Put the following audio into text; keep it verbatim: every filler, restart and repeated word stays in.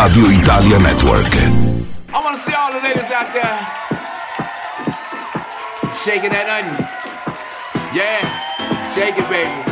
Radio Italia Network. I wanna see all the ladies out there shaking that onion. Yeah, shake it, baby.